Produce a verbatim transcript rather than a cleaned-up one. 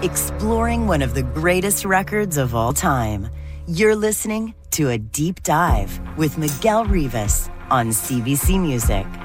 exploring one of the greatest records of all time. You're listening to A Deep Dive with Miguel Rivas on C B C Music.